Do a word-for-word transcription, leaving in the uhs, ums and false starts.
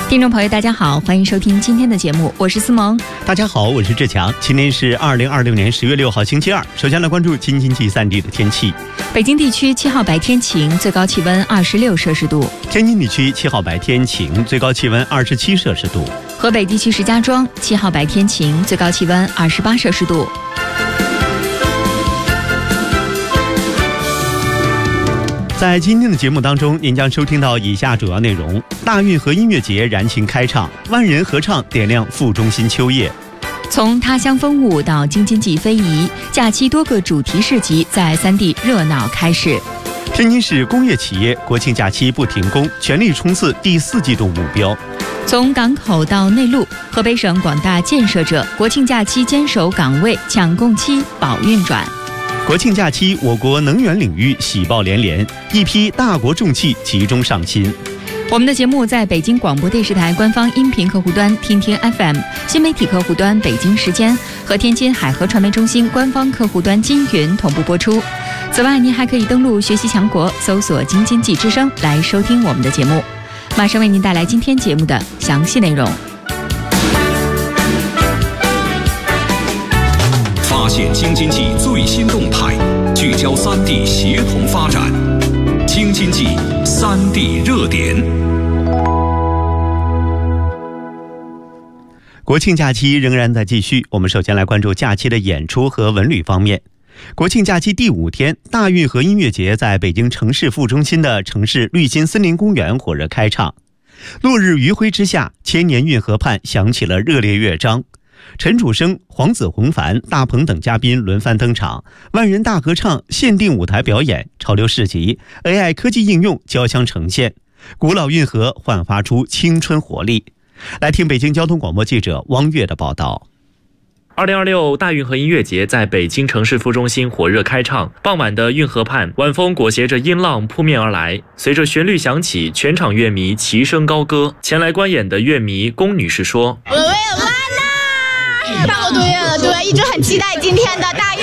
听众朋友大家好，欢迎收听今天的节目，我是思萌。 大家好，我是志强。今天是二零二六年十月六号星期二。首先来关注京津冀三地的天气。 北京地区七号白天晴，最高气温二十六摄氏度。 天津地区七号白天晴，最高气温二十七摄氏度。 河北地区石家庄七号白天晴，最高气温二十八摄氏度。 在今天的节目当中，您将收听到以下主要内容：大运河音乐节燃情开唱，万人合唱点亮副中心秋叶。 从他乡风物到京津冀非遗，假期多个主题市集在三地热闹开市。 天津市工业企业国庆假期不停工，全力冲刺第四季度目标。 从港口到内陆，河北省广大建设者国庆假期坚守岗位，抢供期保运转。 国庆假期，我国能源领域喜报连连，一批大国重器集中上新。 我们的节目在北京广播电视台官方音频客户端听听 F M、 新媒体客户端北京时间和天津海河传媒中心官方客户端金云同步播出。此外，您还可以登录学习强国，搜索京津冀之声来收听我们的节目。马上为您带来今天节目的详细内容。 发现京津冀最新动态，聚焦三地协同发展。京津冀三地热点。 国庆假期仍然在继续，我们首先来关注假期的演出和文旅方面。国庆假期第五天，大运河音乐节在北京城市副中心的城市绿心森林公园火热开唱。落日余晖之下，千年运河畔响起了热烈乐章。陈楚生、黄子弘凡、大鹏等嘉宾轮番登场，万人大合唱、限定舞台表演、潮流市集、A I 科技应用交相呈现，古老运河焕发出青春活力。来听北京交通广播记者汪月的报道。 二零二六大运河音乐节在北京城市副中心火热开唱，傍晚的运河畔，晚风裹挟着音浪扑面而来，随着旋律响起，全场乐迷齐声高歌。前来观演的乐迷龚女士说：“ 我为了妈呢，办过多月了，对，一直很期待今天的大运